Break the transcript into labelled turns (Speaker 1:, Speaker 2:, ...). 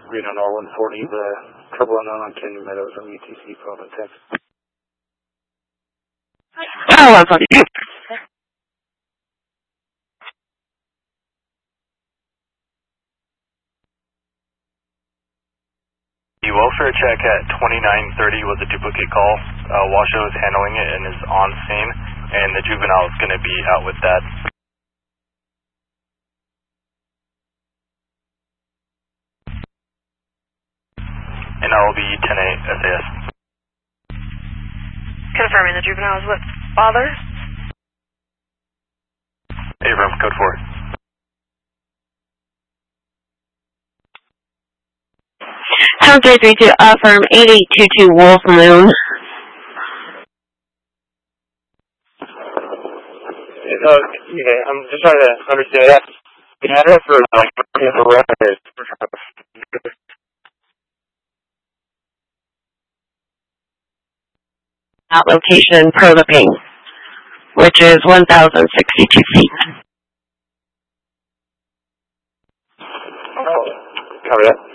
Speaker 1: Reno R140, the trouble unknown on Canyon Meadows on UTC phone and text.
Speaker 2: Oh, I'm sorry.
Speaker 3: The welfare check at 2930 was a duplicate call. Washoe is handling it and is on scene, and the juvenile is going to be out with that. And I will be 10-8 SAS.
Speaker 4: Confirming the juvenile is with father.
Speaker 3: Abrams, code 4.
Speaker 2: Pound 332, affirm 8822 Wolf Moon.
Speaker 1: Yeah, I'm just trying to understand that. The address for the record.
Speaker 2: At location per the ping, which is 1,062 feet.
Speaker 1: Oh, cover that.